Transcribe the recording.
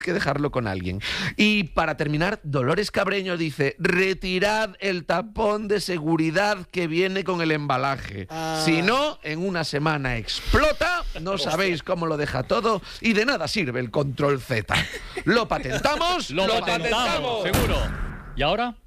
que dejarlo con alguien. Y para terminar, Dolores Cabreño dice: retirad el tapón de seguridad que viene con el embalaje. Si no, en una semana explota, no sabéis cómo lo deja todo y de nada sirve el control Z. ¿Lo patentamos? Lo patentamos, seguro. ¿Y ahora?